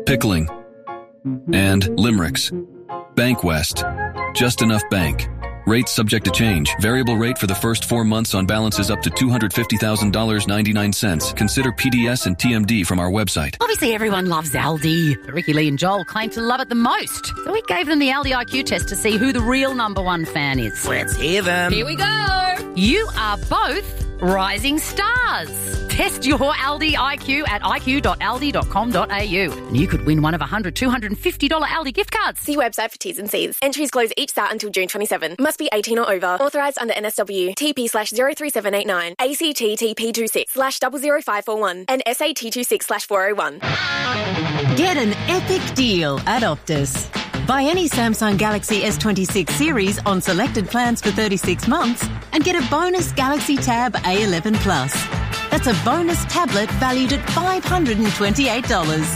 Pickling, and Limericks. Bankwest, just enough bank. Rates subject to change. Variable rate for the first 4 months on balances up to $250,000.99. Consider PDS and TMD from our website. Obviously, everyone loves Aldi. But Ricky, Lee and Joel claim to love it the most. So we gave them the Aldi IQ test to see who the real number one fan is. Let's hear them. Here we go. You are both rising stars. Test your Aldi IQ at iq.aldi.com.au. And you could win one of $100, $250 Aldi gift cards. See website for T's and C's. Entries close each start until June 27. Must be 18 or over. Authorised under NSW. TP/03789. ACT TP226/00541. And SAT26/401. Get an epic deal at Optus. Buy any Samsung Galaxy S26 series on selected plans for 36 months and get a bonus Galaxy Tab A11 Plus. That's a bonus tablet valued at $528.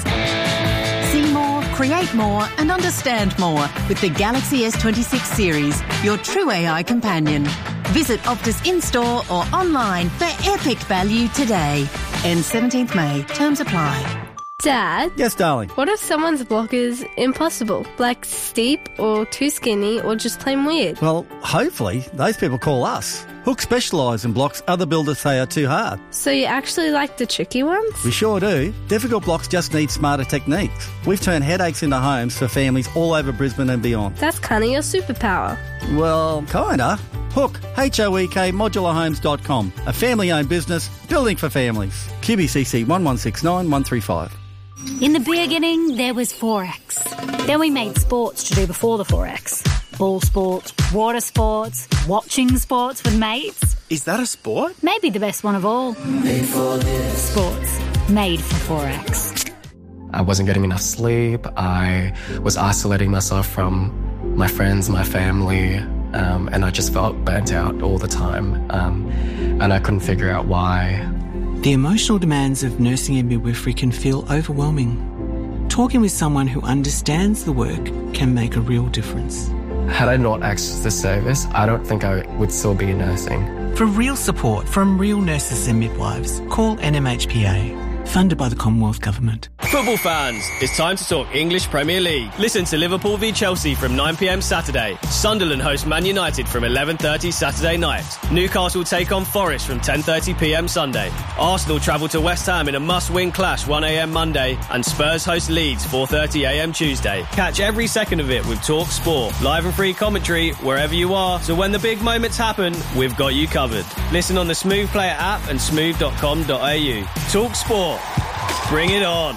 See more, create more and understand more with the Galaxy S26 series, your true AI companion. Visit Optus in-store or online for epic value today. Ends 17th May. Terms apply. Dad? Yes, darling? What if someone's block is impossible, like steep or too skinny or just plain weird? Well, hopefully those people call us. Hook specialise in blocks other builders say are too hard. So you actually like the tricky ones? We sure do. Difficult blocks just need smarter techniques. We've turned headaches into homes for families all over Brisbane and beyond. That's kind of your superpower. Well, kinda. Hook, H-O-E-K, modularhomes.com. A family-owned business, building for families. QBCC 1169135. In the beginning, there was Forex. Then we made sports to do before the Forex. Ball sports, water sports, watching sports with mates. Is that a sport? Maybe the best one of all. Made for this. Sports. Made for Forex. I wasn't getting enough sleep. I was isolating myself from my friends, my family, and I just felt burnt out all the time. And I couldn't figure out why. The emotional demands of nursing and midwifery can feel overwhelming. Talking with someone who understands the work can make a real difference. Had I not accessed this service, I don't think I would still be nursing. For real support from real nurses and midwives, call NMHPA. Funded by the Commonwealth Government. Football fans, it's time to talk English Premier League. Listen to Liverpool v Chelsea from 9 p.m. Saturday. Sunderland host Man United from 11:30 Saturday night. Newcastle take on Forest from 10:30 p.m. Sunday. Arsenal travel to West Ham in a must-win clash 1 a.m. Monday. And Spurs host Leeds 4:30 a.m. Tuesday. Catch every second of it with Talk Sport. Live and free commentary wherever you are. So when the big moments happen, we've got you covered. Listen on the Smooth Player app and smooth.com.au. Talk Sport. Bring it on.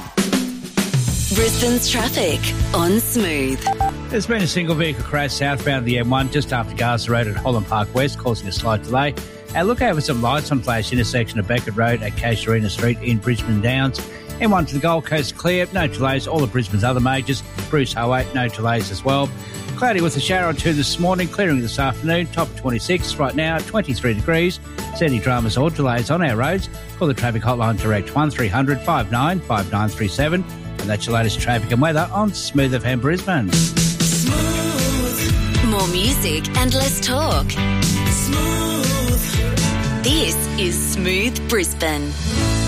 Brisbane's traffic on Smooth. There's been a single vehicle crash southbound the M1 just after Garza Road at Holland Park West, causing a slight delay. And look out for some lights on flash intersection of Beckett Road at Casuarina Street in Brisbane Downs. M1 to the Gold Coast clear, no delays. All of Brisbane's other majors. Bruce Highway, no delays as well. Cloudy with a shower or two this morning, clearing this afternoon, top 26. Right now, 23 degrees. Any dramas or delays on our roads, call the traffic hotline direct 1300 59 5937. And that's your latest traffic and weather on Smooth FM Brisbane. Smooth. More music and less talk. Smooth. This is Smooth Brisbane.